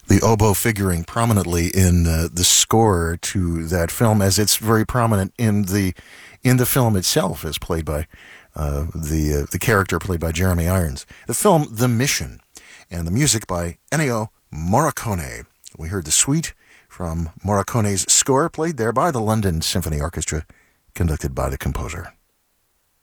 The oboe figuring prominently in the score to that film, as it's very prominent in the film itself, as played by the character played by Jeremy Irons. The film The Mission, and the music by Ennio Morricone. We heard the suite from Morricone's score, played there by the London Symphony Orchestra, conducted by the composer.